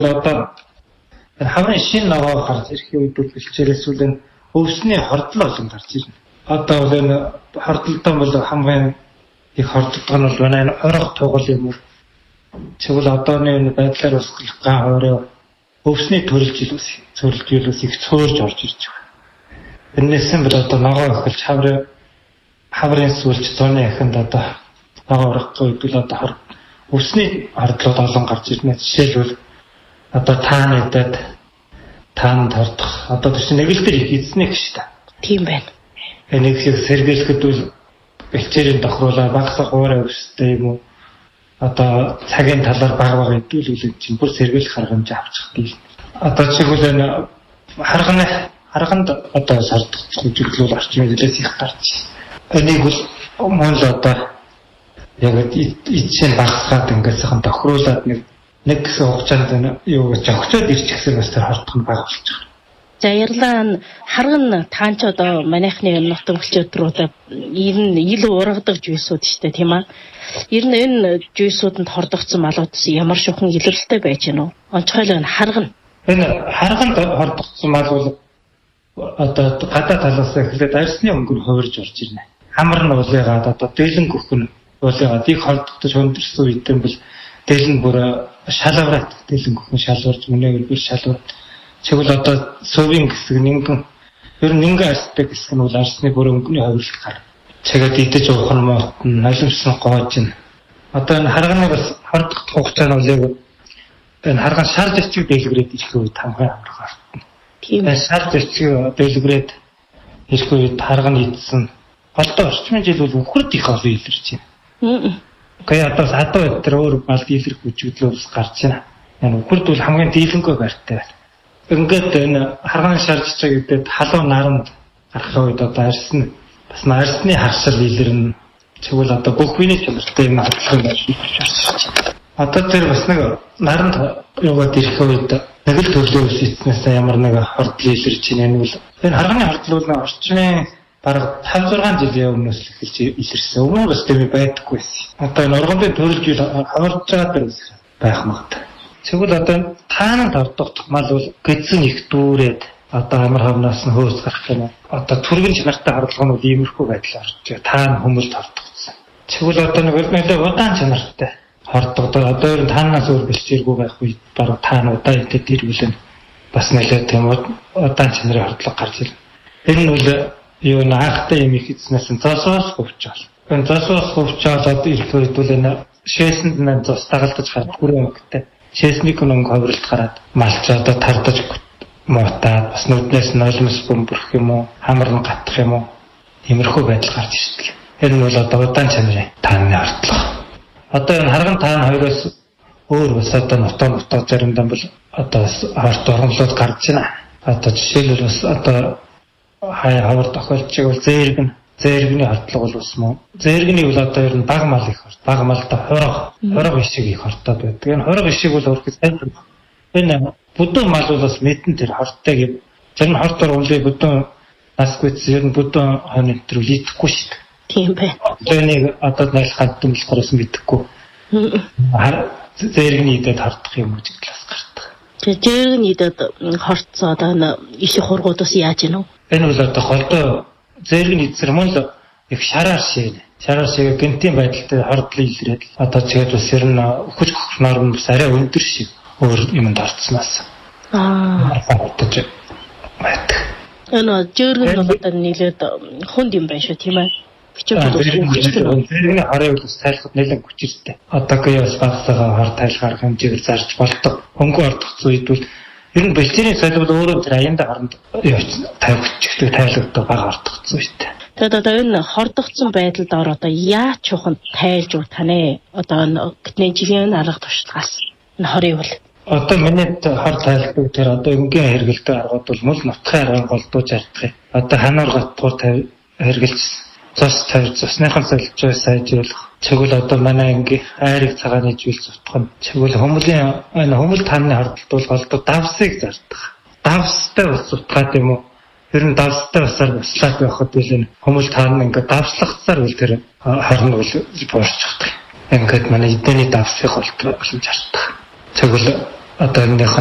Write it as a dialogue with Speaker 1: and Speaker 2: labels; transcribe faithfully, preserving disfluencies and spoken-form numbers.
Speaker 1: Одоо хаврын шин ногоо гарч ирэх үед бэлчээрээс үл өвсний хордлоо олон гарч ирнэ. Одоо бол энэ хордлолтой бол хамгийн их хордлого нь бол энэ орох тугал юм уу? Тэгвэл одооны энэ байдлаар бас ган хоороо өвсний төрөлжилөөс цөрлөлжилөөс их цөөрж орж ирж байгаа. Энэс нь бол одоо ногоо эхэлж хаврын хаврын сүлж зуны ахинд одоо ногоо орохгүй үед л одоо өвсний хордлого олон гарч ирнэ. Жишээлбэл одоо тааны дэд таанд хордох одоо тийш нэг л дээр хийцнэ гэж та.
Speaker 2: Тийм байна.
Speaker 1: Энийг сэргийлэхэд бол бэлчээрийн тохируулаа багсах хуурай өвстэй юм уу? Одоо цагийн талаар баг баг хэдүүлүүлэн чинь бүр сэргийлэх арга хэмжээ авчих тийм. Одоо чигүүл энэ харганы харганд одоо сардах зүйлүүд орчин үеэс их гарч. Энийг бол мөн л одоо яг ичсэн багсгаад ингэсэн тохируулаад нэг нэг гэсэн хугацаанд юу гэж огцоод ирчихсэн бас тэр хортох нь бага болж байгаа.
Speaker 2: За ярилан харган таанч одоо манайхны нут өвлчөдрүүд ер нь ил ургадаг жүйсүүд шүү дээ тийм аа. Ер нь энэ жүйсүүдэнд хордогдсон малуудс ямар шухан илэрлэлтэй байж гэнэ үү? Онцгойлоо энэ харган.
Speaker 1: Энэ харганд хордогдсон мал бол одоо гадаа талаас эхлээд арсны өнгөөр хувирж орж ирнэ. Хамар нь уулыгаад одоо дээлэн гөхөн уулыгаад их хордогдож хөндөрсөн үедэн бол дээлэн бүр шалавраад дээлэн гөхөн шалварж мөнөөр бүр шалвараад тэгвэл одоо сувийн хэсэг нэгэн ер нь нэгэн арстай хэсэг нь бол арсны бүр өнгөний хувирлт гар. Тэгээд идэж уух нь мод налимсан гоож нь. Одоо энэ харганы бас хордох хугацаа нь бол энэ харган шар зэчиг дэлгэрээд ирэх үед хамгийн амарх артна. Тийм ээ шар зэчиг дэлгэрээд ирэх үед харган идсэн. Одоо орчмын жил бол үхэрд их олон илэрч байна. Гэхдээ одоо садуу өтер өөр балд илэрх хүчтэй гарч байна. Энэ үхэрд бол хамгийн дийлэнгүй барьтай байна. Ингээд энэ харган шар зэчиг гэдэг халуун наранд гарах үед одоо арсны бас нарсны харшил илэрнэ. Тэгвэл одоо бүх биений чанартай юм хадлах юм шиг. Одоо тэр бас нэг наранд яваад ирэх үед нэг л төрлөө үсэцнээс ямар нэг хордлоо илэрч байна бол энэ харганы хордлол нь орчмын бараг тавь зургаан жилийн өмнөөс эхэлж илэрсэн. Өмнө нь бас тийм байдаггүй байсан. Одоо энэ ургамлын төрөлжил хаварж байгаа дэр байх магадгүй. Тэгвэл одоо таананд хордох мал бол гэзэн их дүүрээд одоо амар хавнаас нь хөөс гарах юм. Одоо түргэн чанартай хардлага нь иймэрхүү байдлаар таан хүмүүст хордогдсон. Тэгвэл одоо нэг нэлээд удаан чанартай хордогдоо одоо ер нь таанаас өөр бэлчээргүй байх үед бараг таан удаа идэт ирүүлэн бас нэлээд тийм удаан чанарын хордлого гарч ирнэ. Энэ нь бол юу наахтай юм их эзнээс зоосоос хөвчөөл. Энэ зоосоос хөвчөөл одоо ирэх үед бол энэ шээсэнд нь зос тагалдаж гарах бүрэн өнгөтэй. Шээсний өнгө хувирлт гараад малч одоо тардаж муутаад бас нүднээс нойлмос бөмбөрөх юм уу хамар нь гатах юм уу тиймэрхүү байдал гарч ирдэг. Энэ нь бол одоо удаан чанарын тааны хордлого. Одоо энэ харган таан хоёроос өөр бас одоо нутаа нутаа заримдаа бол одоо хорт ургамлууд гарч байна. Одоо жишээлбэл бас одоо хай хавар тохиолчиг бол зээргэн зээргэний хордлого бол ус мөн. Зээргэний бол одоо ер нь баг мал их хорт. Баг малтай хорог хорог ишиг их хортод байдаг. Энэ хорог ишиг бол өөрөөр хэлбэл энэ бүдүүн мал бол бас мэдэн тэр хорттой гэв. Зарим хортоор уулын бүдүүн нас гүйц ер нь бүдүүн хонь энэ төр лидэхгүй шүү дээ.
Speaker 2: Тийм бай.
Speaker 1: Тэнийг одоо найлхад дүмлэхоос мэдэхгүй. Зээргэний идэд хортох юм уу гэхлээс гардаг.
Speaker 2: Тэгээ зээргэний идэд хортцоо одоо иш хургуудаас яаж гинөө?
Speaker 1: Энэ бол одоо холдоо зээргэний эзэр мөн л их шараар шийнэ. Шараар шиг гэнтийн байдалтай хордлоо илрээд одоо тэгээд бас ер нь өхөж гөх норм бас арай өндөр шиг өөр юмд орцсноос. Аа. Хортож байдаг. Энэ
Speaker 2: зээргэн бол одоо нийлээд хүнд юм байна шүү тийм ээ.
Speaker 1: Зээргэний хараа бол тайлхад нэлээд хүчтэй. Одоогийн бас багсаага хар тайлхаар хэмжээгээр зарж болдог. Хөнгө ордох үед бол ер нь бэлчээрийн соёл бол өөрөө тэр аяндаа харанд тавьчихдаг тайлгдаг бага ордогдсон шүү дээ.
Speaker 2: Тэгээд одоо энэ хордогдсон байдалд ор одоо яаж чухал тайлж уртах нэ? Одоо гэтний жилийн арга туршлагаас энэ хорийг бол
Speaker 1: одоо миний хор тайлбар тэр одоо өнгийн хэрэгэлдэг аргууд бол мөл нутгийн аргыг голдуулж ардах. Одоо ханаар готгоор хэрэгэлж цус тавьж цусныхан солилцоо сайжруулах. Тэгвэл одоо манай анги айрыг цагааны жийл зутгах нь. Тэгвэл хүмүүлийн энэ хүмүүл тааны хордлт бол голдоо давсыг зардах. Давстай ус зутгаад юм уу? Ер нь давстай усаар буслаад байхад үл энэ хүмүүл тааны ингээ давслахцаар үл тэр хорн бол буурчихдаг. Ингээд манай эдний давсыг голдоо боломж ардах. Тэгвэл одоо энэних